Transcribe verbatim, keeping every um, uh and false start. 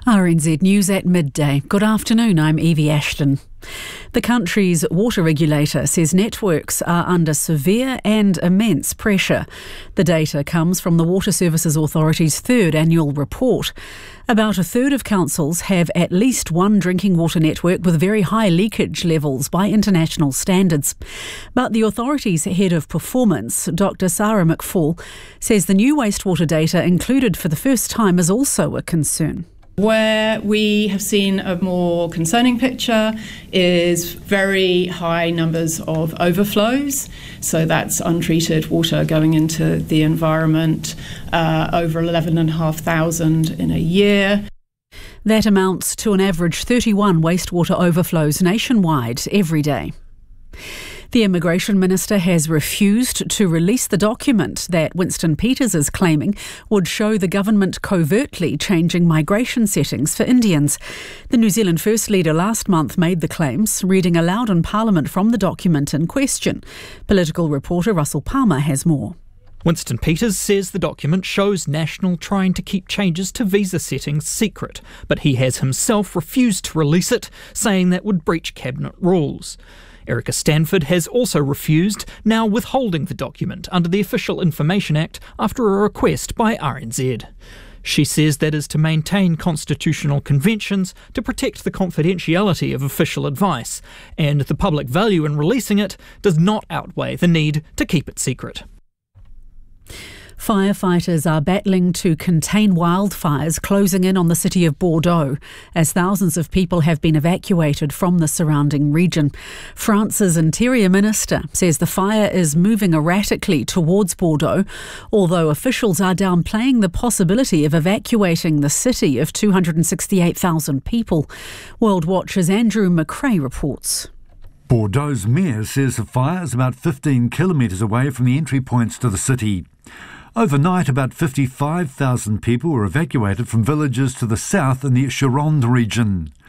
R N Z News at midday. Good afternoon, I'm Evie Ashton. The country's water regulator says networks are under severe and immense pressure. The data comes from the Water Services Authority's third annual report. About a third of councils have at least one drinking water network with very high leakage levels by international standards. But the authority's head of performance, Doctor Sarah McFall, says the new wastewater data included for the first time is also a concern. Where we have seen a more concerning picture is very high numbers of overflows. So that's untreated water going into the environment, uh, over eleven thousand five hundred in a year. That amounts to an average thirty-one wastewater overflows nationwide every day. The Immigration Minister has refused to release the document that Winston Peters is claiming would show the government covertly changing migration settings for Indians. The New Zealand First Leader last month made the claims, reading aloud in Parliament from the document in question. Political reporter Russell Palmer has more. Winston Peters says the document shows National trying to keep changes to visa settings secret, but he has himself refused to release it, saying that would breach cabinet rules. Erica Stanford has also refused, now withholding the document under the Official Information Act after a request by R N Z. She says that is to maintain constitutional conventions to protect the confidentiality of official advice, and the public value in releasing it does not outweigh the need to keep it secret. Firefighters are battling to contain wildfires closing in on the city of Bordeaux as thousands of people have been evacuated from the surrounding region. France's Interior Minister says the fire is moving erratically towards Bordeaux, although officials are downplaying the possibility of evacuating the city of two hundred sixty-eight thousand people. World Watch's Andrew McRae reports. Bordeaux's mayor says the fire is about fifteen kilometres away from the entry points to the city. Overnight, about fifty-five thousand people were evacuated from villages to the south in the Gironde region.